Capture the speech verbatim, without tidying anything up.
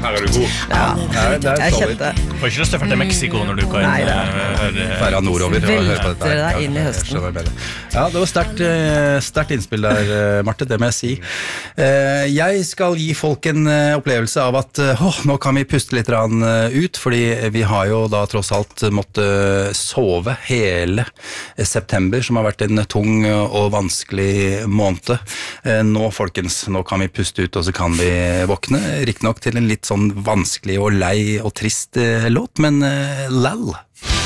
Her er du god. Ja, Nei, det er jeg solid. kjente Får ikke lyst til å dra til Mexico når du går inn. Nei, det eh, Færa nordover og høre på dette. Velter deg Ja, inn i jeg høsten. skjønner bedre. Ja, det var sterkt, eh, sterkt innspill der, eh, Marte, det må jeg si. Eh, Jeg skal gi folk en eh, opplevelse av at eh, åh, nå kan vi puste litt grann, eh, ut, fordi vi har jo da tross alt måttet sove hele eh, september, som har vært en tung og vanskelig måned. Eh, Nå, folkens, nå kan vi puste ut, og så kan vi våkne, riktig nok til en litt sånn vanskelig og lei og trist eh, låt, men eh, lall.